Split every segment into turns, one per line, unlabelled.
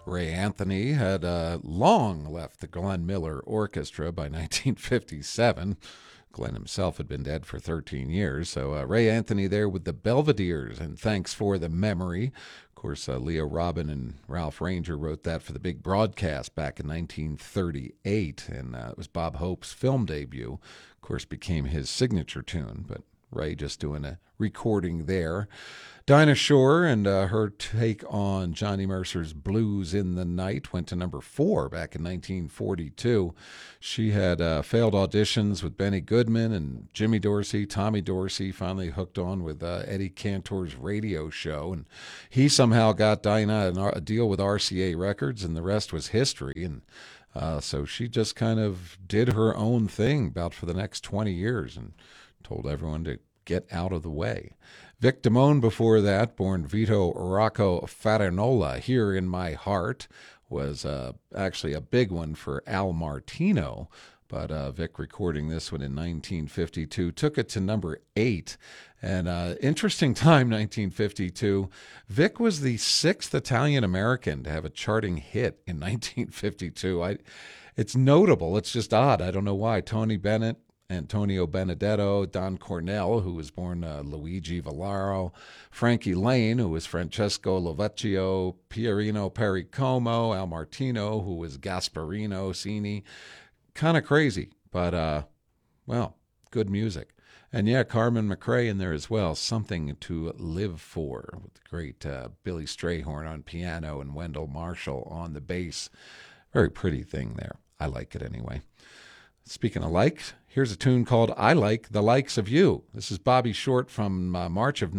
Ray Anthony had long left the Glenn Miller Orchestra by 1957. Glenn himself had been dead for 13 years. So Ray Anthony there with the Belvederes, and Thanks for the Memory. Of course, Leo Robin and Ralph Ranger wrote that for the big broadcast back in 1938, and it was Bob Hope's film debut. Of course, became his signature tune, but Ray just doing a recording there. Dinah Shore and her take on Johnny Mercer's Blues in the Night went to number 4 back in 1942. She had failed auditions with Benny Goodman and Jimmy Dorsey. Tommy Dorsey finally hooked on with Eddie Cantor's radio show, and he somehow got Dinah a deal with RCA Records, and the rest was history. And so she just kind of did her own thing about for the next 20 years and told everyone to get out of the way. Vic Damone before that, born Vito Rocco Farinola, Here in My Heart, was actually a big one for Al Martino, but Vic recording this one in 1952 took it to number 8. And interesting time, 1952. Vic was the 6th Italian-American to have a charting hit in 1952. It's notable. It's just odd. I don't know why. Tony Bennett, Antonio Benedetto, Don Cornell, who was born Luigi Villaro, Frankie Lane, who was Francesco Lovecchio, Pierino Pericomo, Al Martino, who was Gasparino Cini. Kind of crazy, but, well, good music. And yeah, Carmen McRae in there as well, Something to Live For, with the great Billy Strayhorn on piano and Wendell Marshall on the bass. Very pretty thing there. I like it anyway. Speaking of likes, here's a tune called I Like the Likes of You. This is Bobby Short from March of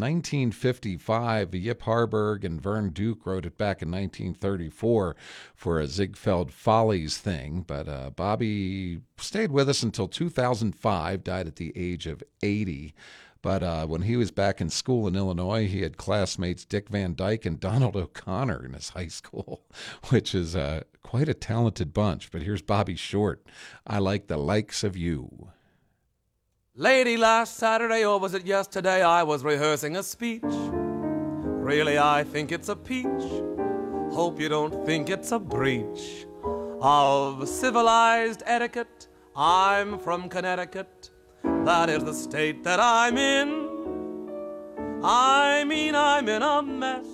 1955. Yip Harburg and Vern Duke wrote it back in 1934 for a Ziegfeld Follies thing. But Bobby stayed with us until 2005, died at the age of 80. But when he was back in school in Illinois, he had classmates Dick Van Dyke and Donald O'Connor in his high school, which is quite a talented bunch. But here's Bobby Short, I Like the Likes of You.
Lady, last Saturday, or was it yesterday, I was rehearsing a speech. Really, I think it's a peach. Hope you don't think it's a breach of civilized etiquette. I'm from Connecticut. That is the state that I'm in. I mean, I'm in a mess.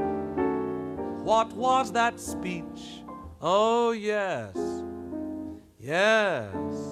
What was that speech? Oh, yes, yes.